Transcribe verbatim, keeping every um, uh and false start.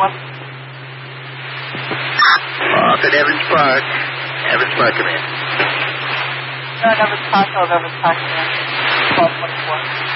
anyone? Off at Evans Park. Evans Park, come in. No, Evans Park, oh, Evans Park, twelve twenty-four.